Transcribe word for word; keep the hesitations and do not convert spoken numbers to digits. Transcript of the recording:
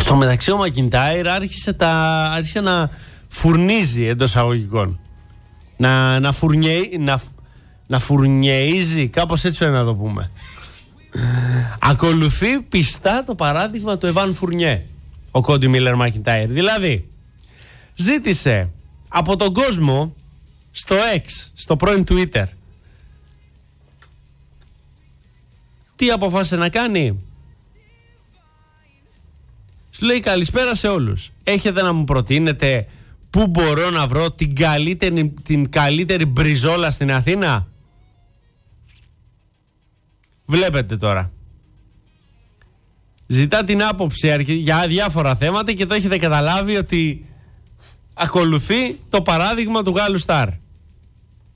Στο μεταξύ ο McIntyre άρχισε, τα, άρχισε να φουρνίζει εντός αγωγικών. Να, να, φουρνιε, να, να φουρνιείζει, κάπως έτσι πρέπει να το πούμε. Ακολουθεί πιστά το παράδειγμα του Εβάν Φουρνιέ, ο Κόντι Μίλερ McIntyre. Δηλαδή, ζήτησε από τον κόσμο στο X, στο πρώην Twitter, τι αποφάσισε να κάνει? Σου λέει καλησπέρα σε όλους. Έχετε να μου προτείνετε πού μπορώ να βρω την καλύτερη, την καλύτερη μπριζόλα στην Αθήνα? Βλέπετε τώρα. Ζητά την άποψη για διάφορα θέματα και το έχετε καταλάβει ότι ακολουθεί το παράδειγμα του Γάλλου Σταρ.